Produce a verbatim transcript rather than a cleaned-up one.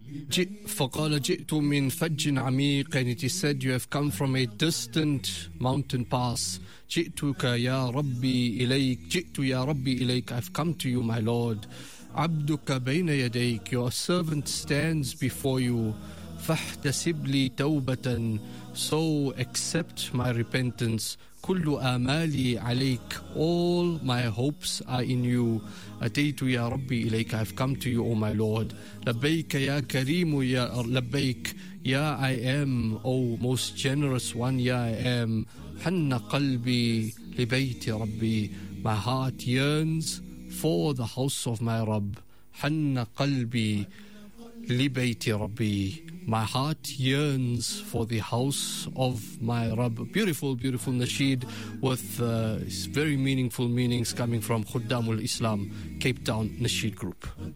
جئ فقال جئت من فج عميق, and it is said you have come from a distant mountain pass. جئتك يا ربي إليك, جئت يا ربي إليك, I've come to you my Lord. عبدك بين يديك, your servant stands before you. فاحتسب لي توبة, so accept my repentance. كل آمالي عليك, all my hopes are in you. أتيت يا ربي إليك, I've come to you, O my Lord. لبيك يا كريم يا لبيك, يا I am, O most generous one, يا I am. حن قلبي لبيت ربي, my heart yearns for the house of my Rabb. حن قلبي لبيت ربي, my heart yearns for the house of my Rabb. Beautiful, beautiful nasheed with uh, very meaningful meanings coming from Khuddamul Islam, Cape Town Nasheed Group.